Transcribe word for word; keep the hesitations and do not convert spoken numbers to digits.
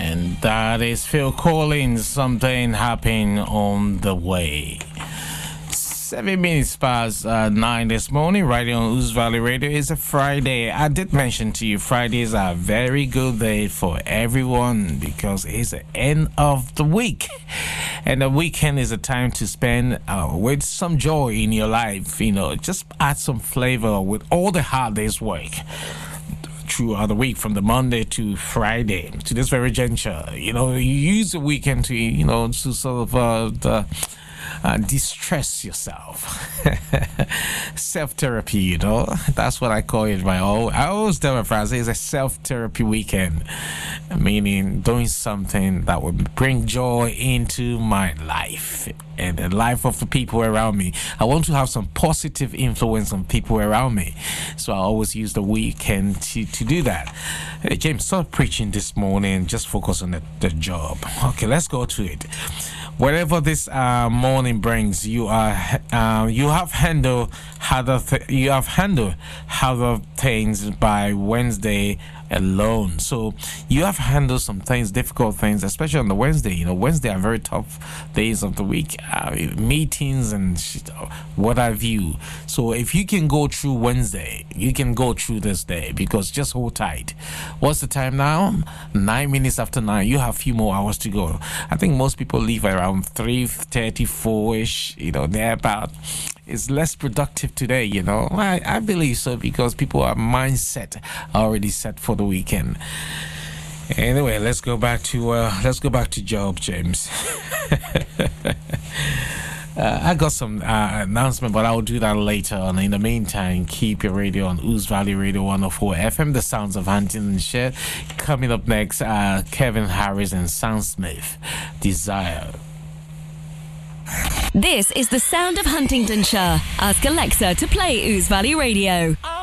And that is Phil Collins, Something Happened on the Way. Seven minutes past uh, nine this morning, right here on Ooze Valley Radio. It's a Friday. I did mention to you, Fridays are a very good day for everyone because it's the end of the week. And the weekend is a time to spend uh, with some joy in your life. You know, just add some flavor with all the hard days' work throughout the week, from the Monday to Friday to this very juncture. You know, you use the weekend to, you know, to sort of uh, the, uh, distress yourself. Self-therapy, you know, that's what I call it. My own, I always tell my friends it's a self-therapy weekend, meaning doing something that would bring joy into my life and the life of the people around me. I want to have some positive influence on people around me, so I always use the weekend to, to do that. Hey, James, stop preaching this morning. Just focus on the, the job. Okay, let's go to it. Whatever this uh, morning brings, you are uh, you have handled harder th- you have handled harder things by Wednesday alone. So you have handled some things, difficult things, especially on the Wednesday. You know, Wednesday are very tough days of the week, uh, meetings and shit, what have you. So if you can go through Wednesday, you can go through this day, because just hold tight. What's the time now? Nine minutes after nine. You have a few more hours to go. I think most people leave around three thirty-four ish. You know, they're about. It's less productive today, you know. I, I believe so, because people are mindset already set for the weekend. Anyway, let's go back to uh, let's go back to job, James. uh, I got some uh, announcement, but I'll do that later on. In the meantime, keep your radio on Ooze Valley Radio one oh four F M, the sounds of Huntingdonshire. Coming up next, uh, Kevin Harris and Sam Smith, Desire. This is the sound of Huntingdonshire. Ask Alexa to play Ooze Valley Radio.